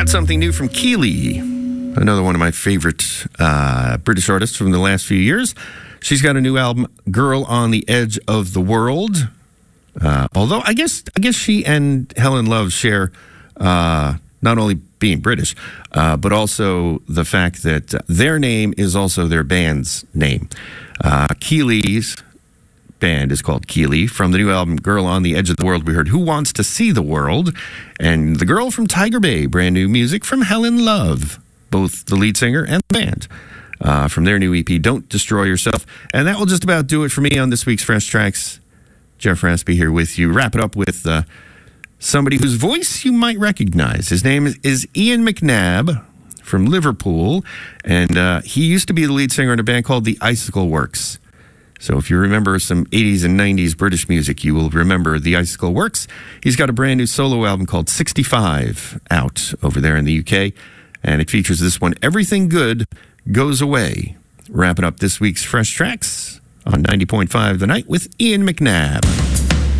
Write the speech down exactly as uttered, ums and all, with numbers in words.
got something new from Keely, another one of my favorite uh, British artists from the last few years. She's got a new album, Girl on the Edge of the World. Uh, although I guess I guess she and Helen Love share uh, not only being British, uh, but also the fact that their name is also their band's name. Uh, Keely's band is called Keely. From the new album, Girl on the Edge of the World, we heard Who Wants to See the World? And The Girl from Tiger Bay, brand new music from Helen Love, both the lead singer and the band. Uh, from their new E P, Don't Destroy Yourself. And that will just about do it for me on this week's Fresh Tracks. Jeff Raspy here with you. Wrap it up with uh, somebody whose voice you might recognize. His name is, is Ian McNabb from Liverpool, and uh, he used to be the lead singer in a band called the Icicle Works. So if you remember some eighties and nineties British music, you will remember the Icicle Works. He's got a brand new solo album called sixty-five out over there in the U K, and it features this one, Everything Good Goes Away. Wrapping up this week's Fresh Tracks on ninety point five The Night with Ian McNabb.